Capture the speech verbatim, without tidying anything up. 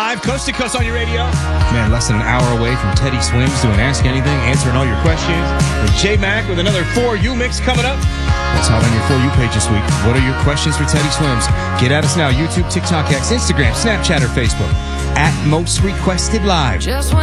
Live, coast to coast on your radio. Man, less than an hour away from Teddy Swims doing Ask Anything, answering all your questions. And J-Mac with another For You mix coming up. That's hot on your For You page this week. What are your questions for Teddy Swims? Get at us now. YouTube, TikTok, X, Instagram, Snapchat, or Facebook. At Most Requested Live. Just